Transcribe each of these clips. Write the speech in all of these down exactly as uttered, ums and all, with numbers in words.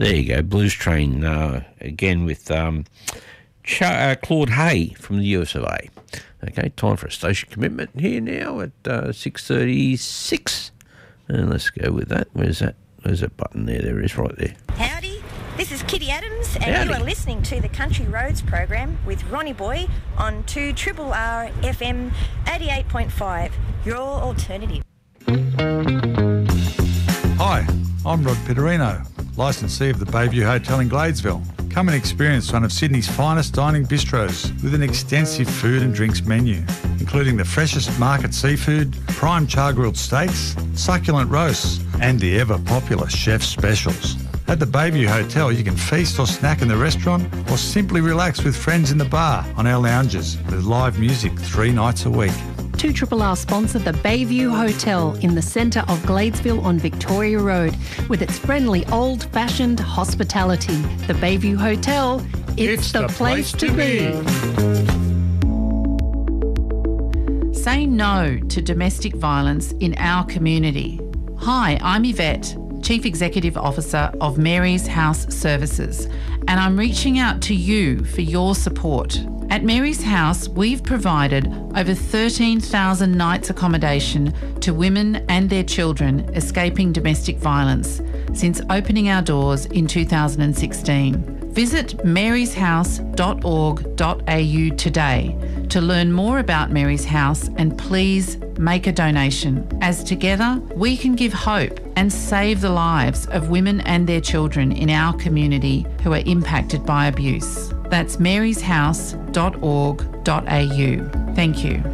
There you go, Blues Train, uh, again with um, Ch- uh, Claude Hay from the U S of A. Okay, time for a station commitment here now at uh, six thirty-six. And let's go with that. Where's that? Where's that button there? There it is, right there. Howdy, this is Kitty Adams, and Howdy. you are listening to the Country Roads program with Ronnie Boy on two R R R F M eighty-eight point five, your alternative. Hi, I'm Rod Pitterino, licensee of the Bayview Hotel in Gladesville. Come and experience one of Sydney's finest dining bistros with an extensive food and drinks menu, including the freshest market seafood, prime char-grilled steaks, succulent roasts, and the ever-popular chef's specials. At the Bayview Hotel, you can feast or snack in the restaurant or simply relax with friends in the bar on our lounges with live music three nights a week. two R R R sponsor the Bayview Hotel in the centre of Gladesville on Victoria Road with its friendly old-fashioned hospitality. The Bayview Hotel, it's, it's the, the place, place to be. be. Say no to domestic violence in our community. Hi, I'm Yvette, Chief Executive Officer of Mary's House Services, and I'm reaching out to you for your support. At Mary's House, we've provided over thirteen thousand nights accommodation to women and their children escaping domestic violence since opening our doors in two thousand sixteen. Visit marys house dot org dot a u today to learn more about Mary's House, and please make a donation, as together we can give hope and save the lives of women and their children in our community who are impacted by abuse. That's marys house dot org dot a u. Thank you.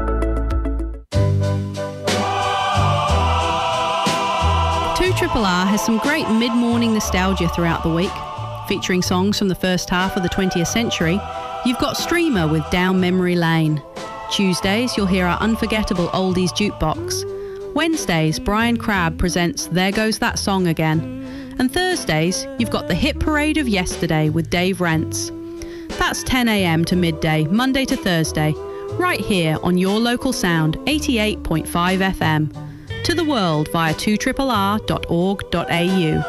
two R R R has some great mid-morning nostalgia throughout the week. Featuring songs from the first half of the twentieth century, you've got Streamer with Down Memory Lane. Tuesdays, you'll hear our unforgettable oldies jukebox. Wednesdays, Brian Crabb presents There Goes That Song Again. And Thursdays, you've got the Hit Parade of Yesterday with Dave Rents. That's ten a m to midday, Monday to Thursday, right here on your local sound, eighty-eight point five F M. To the world via two R R R dot org dot a u.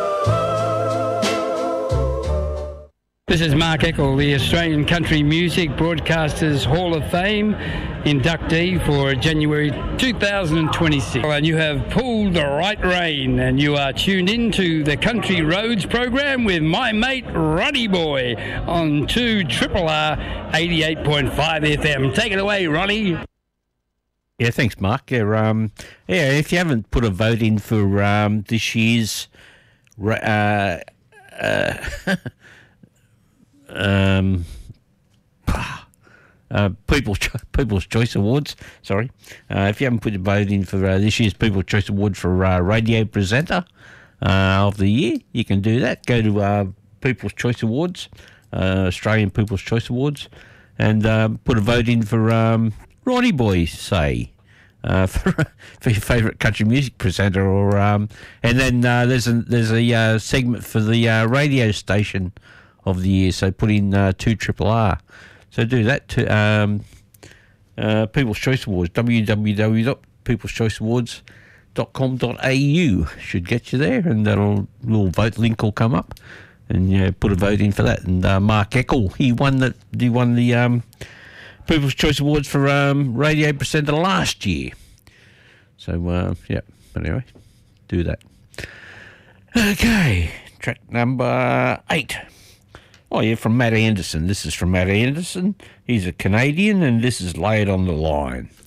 This is Mark Eckel, the Australian Country Music Broadcasters Hall of Fame inductee for January two thousand twenty-six. And you have pulled the right rein, and you are tuned in to the Country Roads program with my mate Ronnie Boy on two R R R eighty-eight point five F M. Take it away, Ronnie. Yeah, thanks, Mark. Yeah, um, yeah, if you haven't put a vote in for um, this year's uh, uh, um, uh, People's Cho- People's Choice Awards, sorry, uh, if you haven't put a vote in for uh, this year's People's Choice Award for uh, Radio Presenter uh, of the Year, you can do that. Go to uh, People's Choice Awards, uh, Australian People's Choice Awards, and uh, put a vote in for um, Ronnie Boy, say, uh, for for your favourite country music presenter, or um, and then uh, there's a there's a uh, segment for the uh, radio station of the year. So put in uh, two R R R. So do that to um, uh, People's Choice Awards. w w w dot peoples choice awards dot com dot a u should get you there, and that little vote link will come up, and you know, put a vote in for that. And uh, Mark Eckel, he won that. He won the. Um, People's Choice Awards for um, Radio Presenter last year. So, uh, yeah, anyway, do that. Okay, track number eight. Oh, yeah, from Matt Anderson. This is from Matt Anderson. He's a Canadian, and this is Lay It on the Line.